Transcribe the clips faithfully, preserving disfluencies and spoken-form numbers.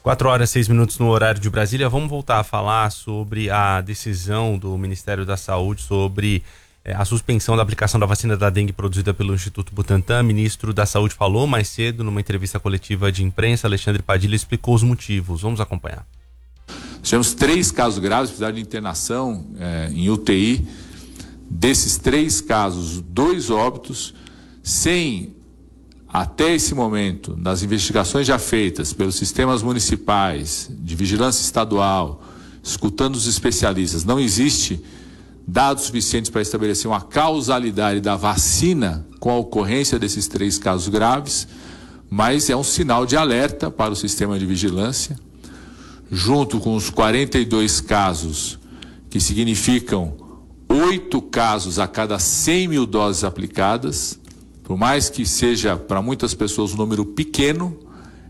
quatro horas e seis minutos no horário de Brasília. Vamos voltar a falar sobre a decisão do Ministério da Saúde sobre é, a suspensão da aplicação da vacina da dengue produzida pelo Instituto Butantan. O ministro da Saúde falou mais cedo numa entrevista coletiva de imprensa. Alexandre Padilha explicou os motivos. Vamos acompanhar. Tivemos três casos graves, precisaram de internação é, em U T I. Desses três casos, dois óbitos, sem, até esse momento, nas investigações já feitas pelos sistemas municipais, de vigilância estadual, escutando os especialistas, não existe dados suficientes para estabelecer uma causalidade da vacina com a ocorrência desses três casos graves, mas é um sinal de alerta para o sistema de vigilância, junto com os quarenta e dois casos, que significam oito casos a cada cem mil doses aplicadas. Por mais que seja para muitas pessoas um número pequeno,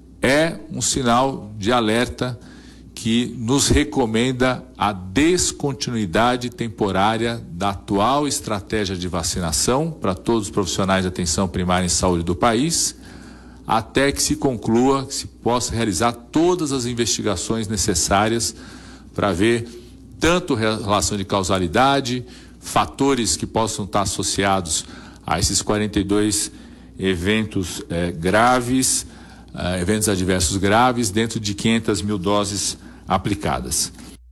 é um sinal de alerta que nos recomenda a descontinuidade temporária da atual estratégia de vacinação para todos os profissionais de atenção primária em saúde do país, até que se conclua, que se possa realizar todas as investigações necessárias para ver tanto relação de causalidade, fatores que possam estar associados a esses quarenta e dois eventos eh, graves, eh, eventos adversos graves, dentro de quinhentas mil doses aplicadas.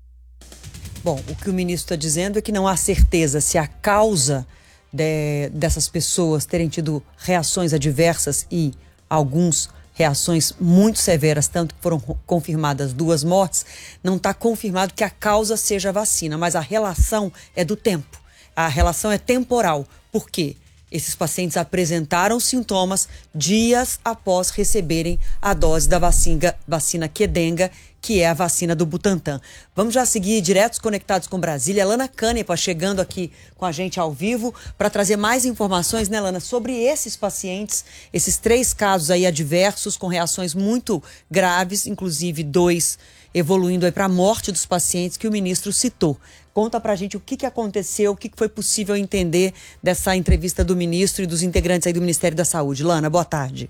Bom, o que o ministro está dizendo é que não há certeza se a causa de, dessas pessoas terem tido reações adversas e alguns reações muito severas, tanto que foram confirmadas duas mortes, não está confirmado que a causa seja a vacina, mas a relação é do tempo. A relação é temporal. Por quê? Esses pacientes apresentaram sintomas dias após receberem a dose da vacina, vacina Qdenga, que é a vacina do Butantan. Vamos já seguir diretos conectados com Brasília. Lana Canepa chegando aqui com a gente ao vivo para trazer mais informações, né, Lana, sobre esses pacientes, esses três casos aí adversos com reações muito graves, inclusive dois evoluindo aí para a morte dos pacientes que o ministro citou. Conta pra gente o que, que aconteceu, o que, que foi possível entender dessa entrevista do ministro e dos integrantes aí do Ministério da Saúde. Lana, boa tarde.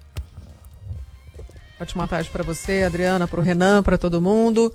Ótima tarde para você, Adriana, para o Renan, para todo mundo.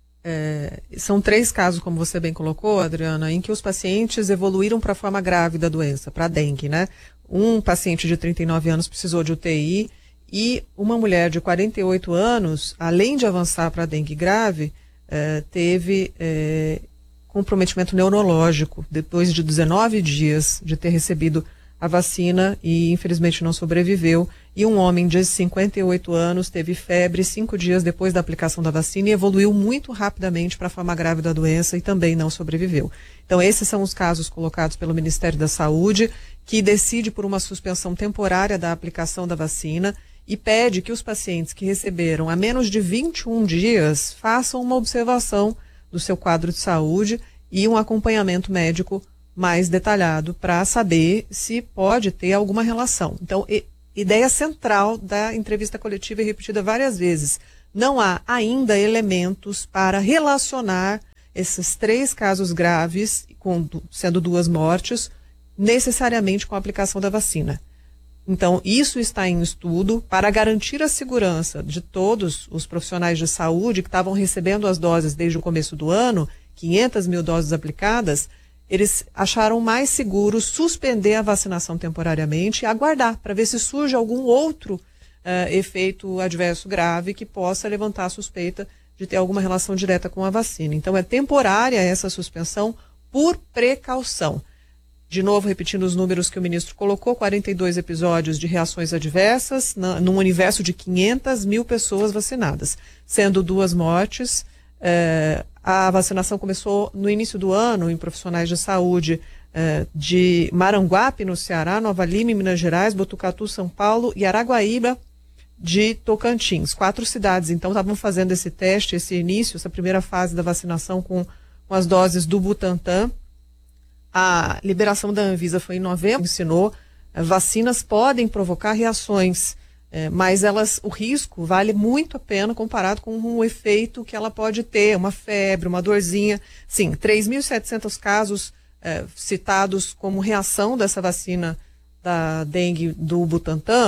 É, são três casos, como você bem colocou, Adriana, em que os pacientes evoluíram para a forma grave da doença, para a dengue, né? Um paciente de trinta e nove anos precisou de U T I e uma mulher de quarenta e oito anos, além de avançar para a dengue grave, é, teve é, comprometimento neurológico depois de dezenove dias de ter recebido a vacina e infelizmente não sobreviveu. E um homem de cinquenta e oito anos teve febre cinco dias depois da aplicação da vacina e evoluiu muito rapidamente para a forma grave da doença e também não sobreviveu. Então esses são os casos colocados pelo Ministério da Saúde, que decide por uma suspensão temporária da aplicação da vacina e pede que os pacientes que receberam há menos de vinte e um dias façam uma observação do seu quadro de saúde e um acompanhamento médico mais detalhado para saber se pode ter alguma relação. Então, e, ideia central da entrevista coletiva e repetida várias vezes, não há ainda elementos para relacionar esses três casos graves, com, sendo duas mortes, necessariamente com a aplicação da vacina. Então, isso está em estudo para garantir a segurança de todos os profissionais de saúde que estavam recebendo as doses desde o começo do ano, quinhentas mil doses aplicadas. Eles acharam mais seguro suspender a vacinação temporariamente e aguardar para ver se surge algum outro uh, efeito adverso grave que possa levantar a suspeita de ter alguma relação direta com a vacina. Então é temporária essa suspensão por precaução. De novo, repetindo os números que o ministro colocou, quarenta e dois episódios de reações adversas na, num universo de quinhentas mil pessoas vacinadas, sendo duas mortes. Uh, A vacinação começou no início do ano em profissionais de saúde eh, de Maranguape, no Ceará, Nova Lima, em Minas Gerais, Botucatu, São Paulo e Araguaíba, de Tocantins. Quatro cidades, então, estavam fazendo esse teste, esse início, essa primeira fase da vacinação com, com as doses do Butantan. A liberação da Anvisa foi em novembro, ensinou, eh, vacinas podem provocar reações, É, mas elas, o risco vale muito a pena comparado com o efeito que ela pode ter, uma febre, uma dorzinha. Sim, três mil e setecentos casos é, citados como reação dessa vacina da dengue do Butantan,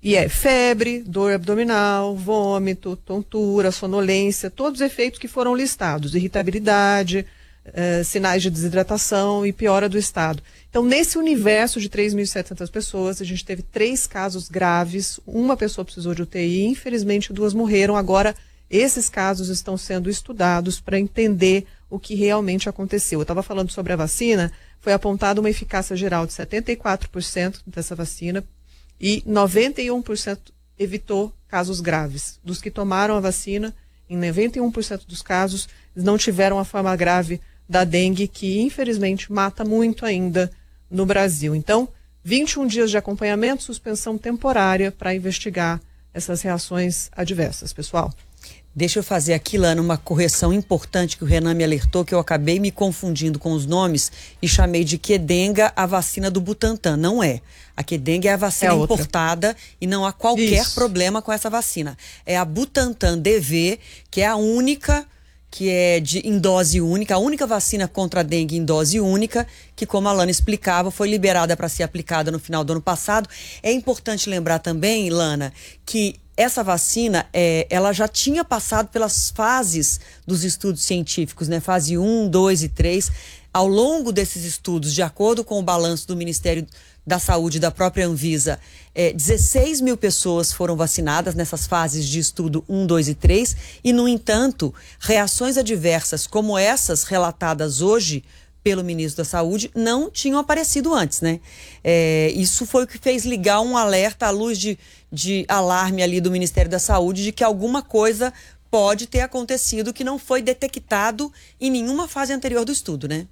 E é febre, dor abdominal, vômito, tontura, sonolência, todos os efeitos que foram listados, irritabilidade, eh, sinais de desidratação e piora do estado. Então, nesse universo de três mil e setecentas pessoas, a gente teve três casos graves, uma pessoa precisou de U T I, infelizmente duas morreram. Agora, esses casos estão sendo estudados para entender o que realmente aconteceu. Eu estava falando sobre a vacina, foi apontada uma eficácia geral de setenta e quatro por cento dessa vacina, e noventa e um por cento evitou casos graves. Dos que tomaram a vacina, em noventa e um por cento dos casos, não tiveram a forma grave da dengue, que infelizmente mata muito ainda no Brasil. Então, vinte e um dias de acompanhamento, suspensão temporária para investigar essas reações adversas, pessoal. Deixa eu fazer aqui, Lana, uma correção importante que o Renan me alertou, que eu acabei me confundindo com os nomes e chamei de Qdenga a vacina do Butantan. Não é. A Qdenga é a vacina é importada e não há qualquer Isso. problema com essa vacina. É a Butantan D V, que é a única, que é de, em dose única, a única vacina contra a dengue em dose única, que, como a Lana explicava, foi liberada para ser aplicada no final do ano passado. É importante lembrar também, Lana, que essa vacina, é, ela já tinha passado pelas fases dos estudos científicos, né? Fase um, dois e três. Ao longo desses estudos, de acordo com o balanço do Ministério da Saúde e da própria Anvisa, é, dezesseis mil pessoas foram vacinadas nessas fases de estudo um, dois e três. E, no entanto, reações adversas como essas relatadas hoje pelo ministro da Saúde não tinham aparecido antes, né? É, isso foi o que fez ligar um alerta à luz de, de alarme ali do Ministério da Saúde de que alguma coisa pode ter acontecido que não foi detectado em nenhuma fase anterior do estudo, né?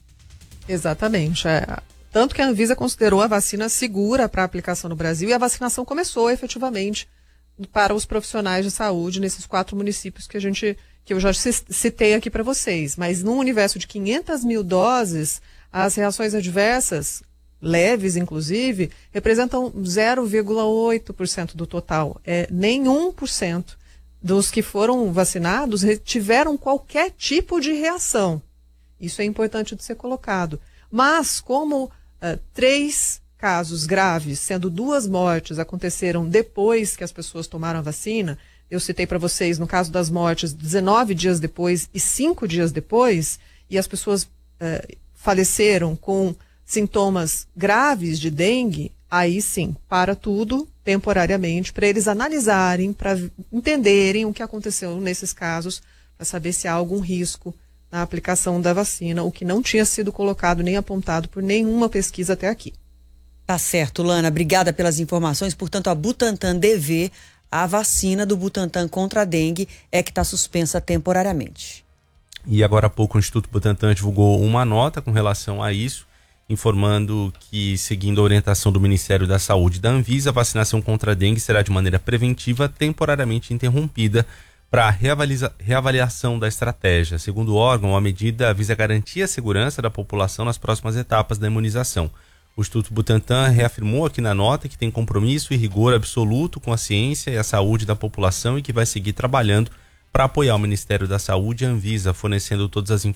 Exatamente. É. Tanto que a Anvisa considerou a vacina segura para aplicação no Brasil, e a vacinação começou efetivamente para os profissionais de saúde nesses quatro municípios que a gente que eu já citei aqui para vocês. Mas num universo de quinhentas mil doses, as reações adversas, leves inclusive, representam zero vírgula oito por cento do total. É, nem um por cento dos que foram vacinados tiveram qualquer tipo de reação. Isso é importante de ser colocado. Mas como uh, três casos graves, sendo duas mortes, aconteceram depois que as pessoas tomaram a vacina, eu citei para vocês, no caso das mortes, dezenove dias depois e cinco dias depois, e as pessoas eh, faleceram com sintomas graves de dengue, aí sim, para tudo temporariamente, para eles analisarem, para entenderem o que aconteceu nesses casos, para saber se há algum risco na aplicação da vacina, o que não tinha sido colocado nem apontado por nenhuma pesquisa até aqui. Tá certo, Lana. Obrigada pelas informações. Portanto, a Butantan D V, a vacina do Butantan contra a dengue, é que está suspensa temporariamente. E agora há pouco o Instituto Butantan divulgou uma nota com relação a isso, informando que, seguindo a orientação do Ministério da Saúde e da Anvisa, a vacinação contra a dengue será de maneira preventiva temporariamente interrompida para reavalia- reavaliação da estratégia. Segundo o órgão, a medida visa garantir a segurança da população nas próximas etapas da imunização. O Instituto Butantan reafirmou aqui na nota que tem compromisso e rigor absoluto com a ciência e a saúde da população e que vai seguir trabalhando para apoiar o Ministério da Saúde e a Anvisa, fornecendo todas as informações